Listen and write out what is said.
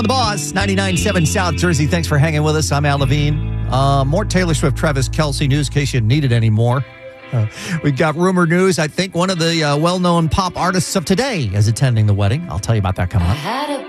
on the Boss, 99.7 South Jersey. Thanks for hanging with us. I'm Al Levine. More Taylor Swift, Travis Kelce news in case you need it anymore. We've got rumor news. I think one of the well-known pop artists of today is attending the wedding. I'll tell you about that coming up.